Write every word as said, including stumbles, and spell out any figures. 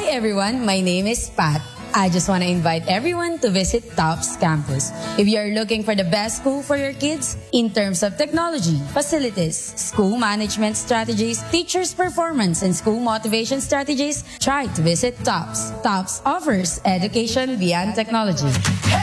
everyone, my name is Pat. I just want to invite everyone to visit TOPS campus. If you are looking for the best school for your kids in terms of technology, facilities, school management strategies, teachers' performance, and school motivation strategies, try to visit TOPS. TOPS offers education beyond technology.